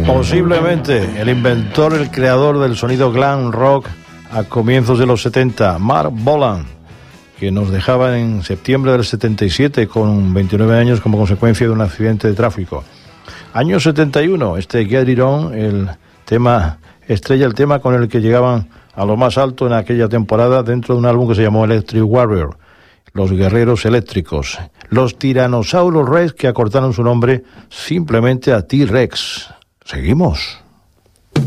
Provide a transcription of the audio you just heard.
Posiblemente el inventor, el creador del sonido glam rock a comienzos de los 70, Marc Bolan, que nos dejaba en septiembre del 77 con 29 años como consecuencia de un accidente de tráfico. Año 71, Get It On, el tema estrella, el tema con el que llegaban a lo más alto en aquella temporada dentro de un álbum que se llamó Electric Warrior, los guerreros eléctricos, los Tyrannosaurus Rex, que acortaron su nombre simplemente a T-Rex. Seguimos.